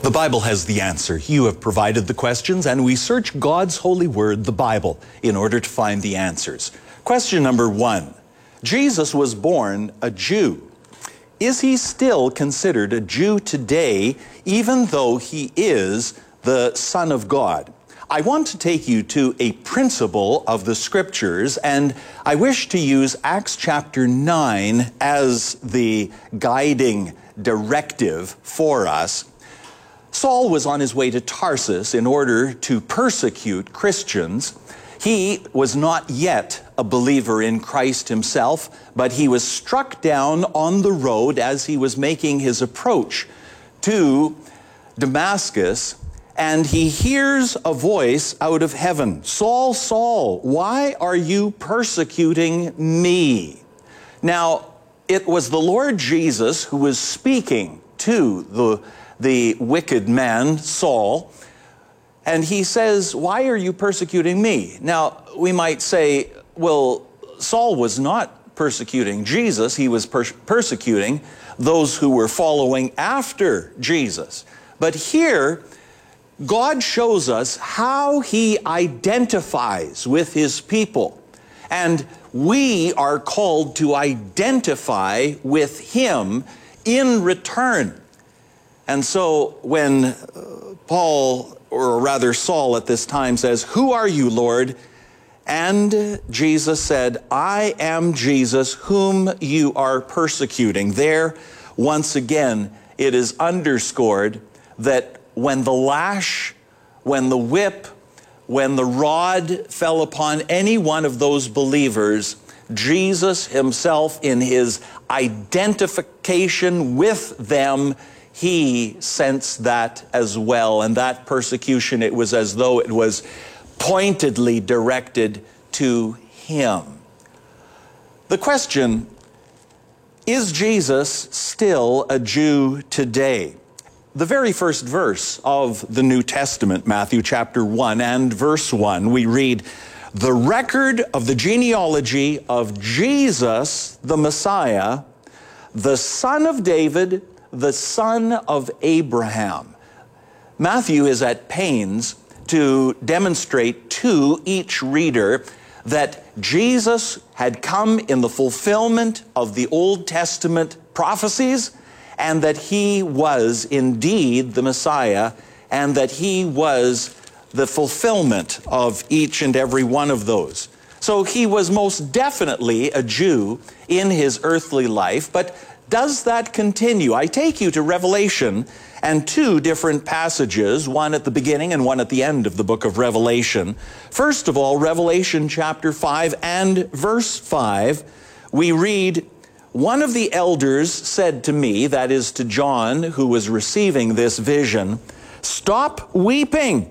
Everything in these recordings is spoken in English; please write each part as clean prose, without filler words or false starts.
The Bible has the answer. You have provided the questions, and we search God's holy word, the Bible, in order to find the answers. Question number 1. Jesus was born a Jew. Is he still considered a Jew today, even though he is the Son of God? I want to take you to a principle of the Scriptures, and I wish to use Acts chapter 9 as the guiding directive for us. Saul was on his way to Tarsus in order to persecute Christians. He was not yet a believer in Christ himself, but he was struck down on the road as he was making his approach to Damascus, and he hears a voice out of heaven, "Saul, Saul, why are you persecuting me?" Now, it was the Lord Jesus who was speaking to the wicked man, Saul, and he says, "Why are you persecuting me?" Now, we might say, well, Saul was not persecuting Jesus. He was persecuting those who were following after Jesus. But here, God shows us how he identifies with his people. And we are called to identify with him in return. And so when Paul, or rather Saul at this time, says, "Who are you, Lord?" And Jesus said, "I am Jesus whom you are persecuting." There, once again, it is underscored that when the lash, when the whip, when the rod fell upon any one of those believers, Jesus himself, in his identification with them, he sensed that as well. And that persecution, it was as though it was pointedly directed to him. The question, is Jesus still a Jew today? The very first verse of the New Testament, Matthew chapter 1 and verse 1, we read, "The record of the genealogy of Jesus, the Messiah, the son of David, the son of Abraham." Matthew is at pains to demonstrate to each reader that Jesus had come in the fulfillment of the Old Testament prophecies, and that he was indeed the Messiah, and that he was the fulfillment of each and every one of those. So he was most definitely a Jew in his earthly life, but does that continue? I take you to Revelation and two different passages, one at the beginning and one at the end of the book of Revelation. First of all, Revelation chapter 5 and verse 5, we read, "One of the elders said to me," that is to John, who was receiving this vision, "Stop weeping.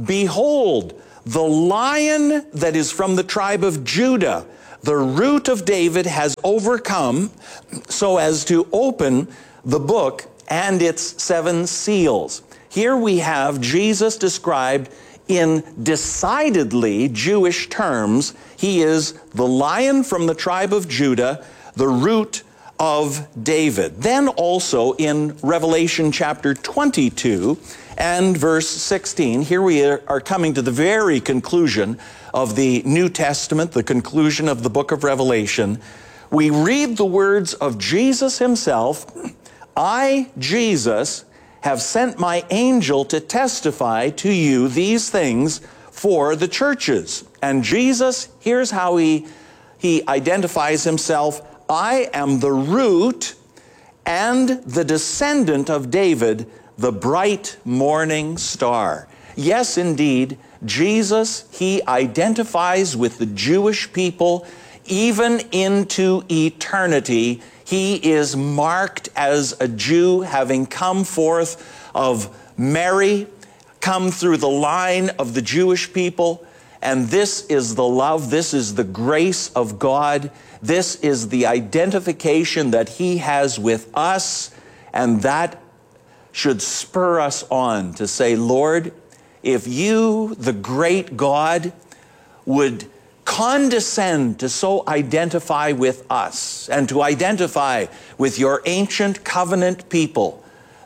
Behold, the Lion that is from the tribe of Judah, the Root of David, has overcome so as to open the book and its 7 seals." Here we have Jesus described in decidedly Jewish terms. He is the Lion from the tribe of Judah, the Root of David. Then also in Revelation chapter 22 and verse 16, here we are coming to the very conclusion of the New Testament, the conclusion of the book of Revelation. We read the words of Jesus himself, "I, Jesus, have sent my angel to testify to you these things for the churches." And Jesus, here's how he identifies himself: "I am the root and the descendant of David, the bright morning star." Yes, indeed, Jesus, he identifies with the Jewish people even into eternity. He is marked as a Jew, having come forth of Mary, come through the line of the Jewish people. And this is the love, this is the grace of God. This is the identification that he has with us, and that should spur us on to say, "Lord, if you, the great God, would condescend to so identify with us and to identify with your ancient covenant people,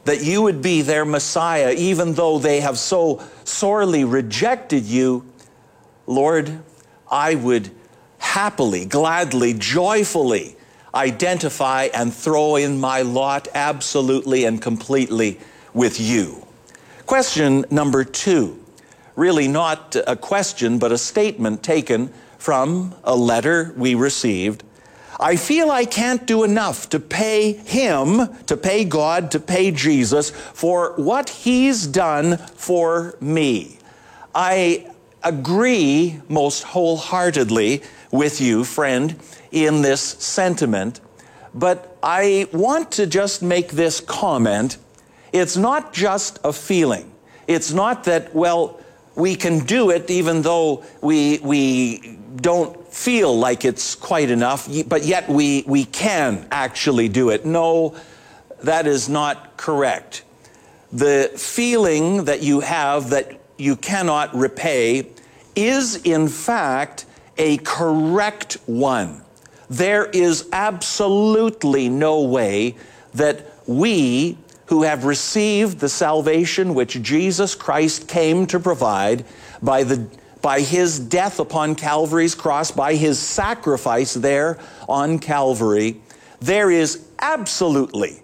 that you would be their Messiah, even though they have so sorely rejected you, Lord, I would happily, gladly, joyfully identify and throw in my lot absolutely and completely with you. Question number 2, really not a question, but a statement taken from a letter we received. I feel I can't do enough to pay him, to pay God, to pay Jesus for what he's done for me. I agree most wholeheartedly with you, friend, in this sentiment, but I want to just make this comment. It's not just a feeling. It's not that, well, we can do it even though we don't feel like it's quite enough, but yet we can actually do it. No, that is not correct. The feeling that you have that you cannot repay is in fact a correct one. There is absolutely no way that we who have received the salvation which Jesus Christ came to provide by his death upon Calvary's cross, by his sacrifice there on Calvary, there is absolutely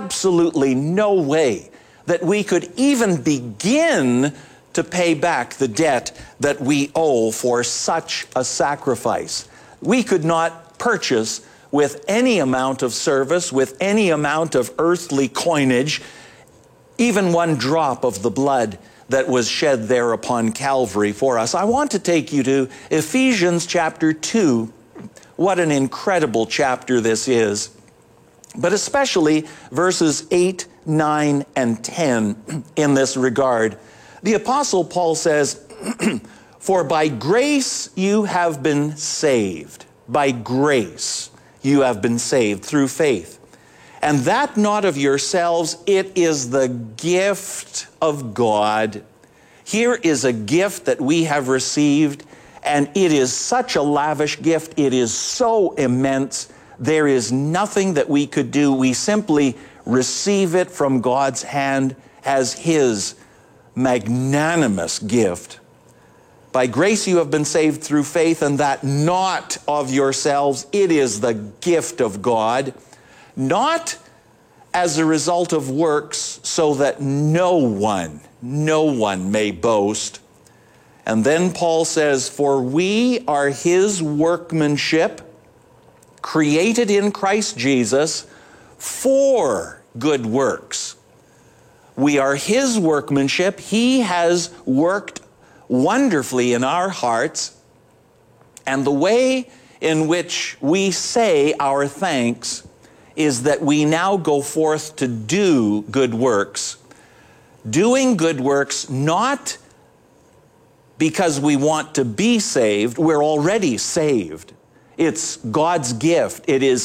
no way that we could even begin to pay back the debt that we owe for such a sacrifice. We could not purchase with any amount of service, with any amount of earthly coinage, even one drop of the blood that was shed there upon Calvary for us. I want to take you to Ephesians chapter 2. What an incredible chapter this is. But especially verses 8, 9, and 10 in this regard. The Apostle Paul says, for by grace you have been saved. By grace you have been saved through faith. And that not of yourselves, it is the gift of God. Here is a gift that we have received, and it is such a lavish gift. It is so immense. There is nothing that we could do. We simply receive it from God's hand as his magnanimous gift. By grace you have been saved through faith, and that not of yourselves. It is the gift of God, not as a result of works, so that no one may boast. And then Paul says, for we are his workmanship, created in Christ Jesus for good works. We are his workmanship. He has worked wonderfully in our hearts, and the way in which we say our thanks is that we now go forth to do good works. Doing good works not because we want to be saved. We're already saved. It's God's gift. It is